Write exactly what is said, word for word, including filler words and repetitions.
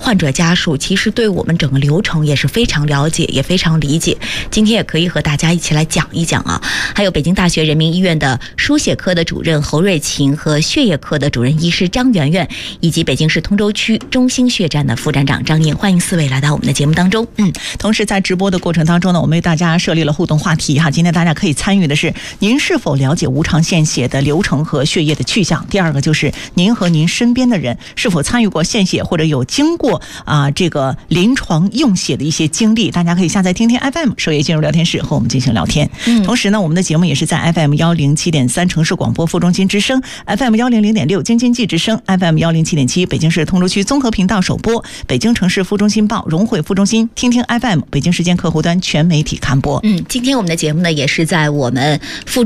患者家属其实对我们整个流程也是非常了解，也非常理解。今天也可以和大家一起来讲一讲啊。还有北京大学人民医院的输血科的主任侯瑞琴和血液科的主任医师张媛媛，以及北京市通州区中兴血站的副站长张莹，欢迎四位来到我们的节目当中。 嗯，同时在直播的过程当中呢，我们为大家设立了互动话题哈。今天大家可以参与的是：您是否了解无偿献血的流程和血液的去向？第二个就是您和您身边的人是否参与过献血，或者有经过啊、呃、这个临床用血的一些经历？大家可以下载听听 F M， 首页进入聊天室和我们进行聊天。嗯，同时呢，我们的节目也是在 F M 幺零七点三城市广播副中心之声、F M 幺零零点六京津冀之声、F M 幺零七点七北京市通州区综合频道首播，北京城市副中心报、融汇副中心、听听 F M 北京时间客户端全媒体刊播。 嗯，今天我们的节目呢，也是在我们附